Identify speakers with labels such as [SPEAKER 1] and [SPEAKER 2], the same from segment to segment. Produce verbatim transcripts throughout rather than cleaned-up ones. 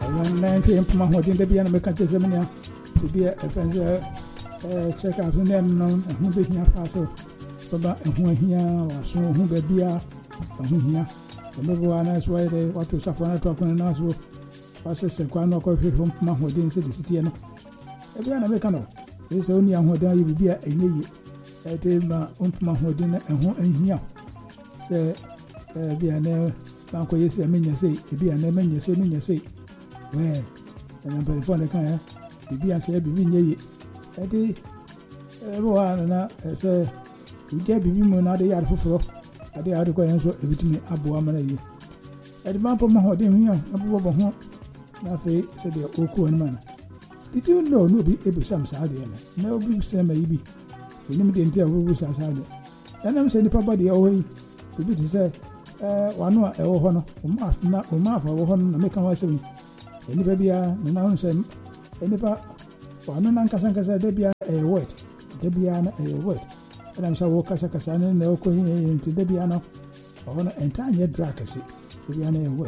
[SPEAKER 1] When nine came from what in the piano mechanic seminar to be a friend, check out the name known and who be here faster. Baba and who here or so who be beer and who here. The number one is why they want to suffer and talk on an answer. Passes a quano coffee from Mahmoudin City City. Every American is only a hotel you be a ye. At my own Mahmoudin and who in here. Say, be a name, Uncle Yes, a minion say, be a name, and you say, minion say. Well, and I'm very fond of kind. Be a say, be ye. At the everyone and I say, you get be more now the yard for floor. I did to go and so everything Abu Amana. At the map of Mahmoudin here, Abu Home. Nafe said the Oku and man. Did you know no be able some Sadia? No be same maybe. We need to tell who was Sadia. And I'm saying the papa the away to be to say, uh, one or a honor, or math, not or math or honor, make a was me. Any baby, and now say, any part, one and Casanca said, Debia a word, Debiana a word. And I'm so Casacasan and the Oku into Debiano, or an entire dracacy, Debiana a word.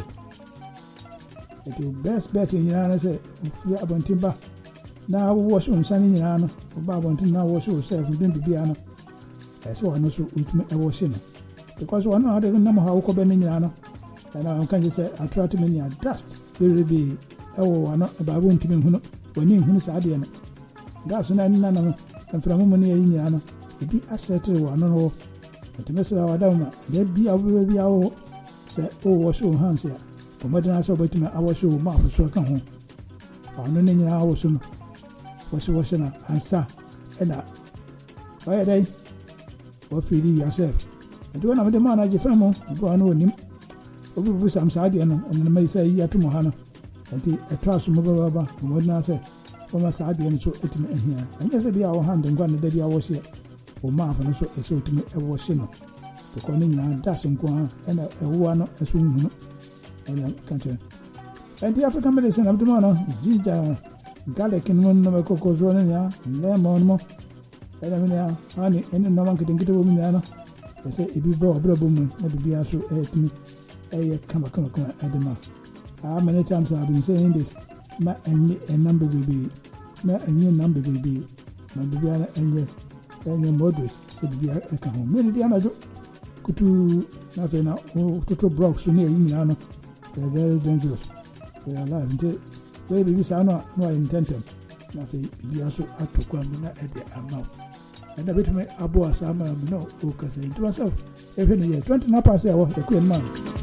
[SPEAKER 1] It is best bet in Yana say, if about timber. Now, wash on Sunny Yana, Babontin now wash yourself within the piano. That's why I know so with me a washing. Because one other number how Coben in Yana, and I can say, I try to many a dust. Will be oh, one about one to me when you who's Adian. That's none and from a money in Yana. It be a settle one or but the message of our dama, there be a baby our say, oh, wash your hands here. But I saw between our show mouth so I come home. I know any hour soon. Was washing up and sa and that. Why a day? Or feed yourself. And when I'm the man at your family, you go and know him. Over some Sadian and may say, yeah, to Mohana. And the a trust from Baba, from what I say, from a Sadian so intimate in here. And yes, be our hand and one day I was here. Or Martha so a so to me ever was sinner. The Corning doesn't go on and a one as soon. And country. And the African medicine of the morning, ginger, garlic, and one of cocoa running there, lemon, and I mean, honey, and no one can get a woman. They say, if you bought a woman, let be also at me. A come, come, come, at the mouth. How many times I've been saying this? My and number will be, my and your number will be, my baby and your and your moderate, said be a come home. Many Diana could to nothing now, to blocks near Indiana. They're very dangerous. They are alive until baby, we are not no intended. Nothing be also at to come at the amount. And a bit of my abo as I'm no, because to myself, every year, twenty napas, I was the queen man.